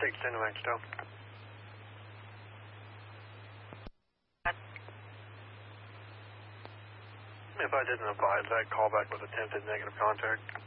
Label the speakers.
Speaker 1: 10 Max Stowe. If I didn't advise that, callback was attempted negative contact.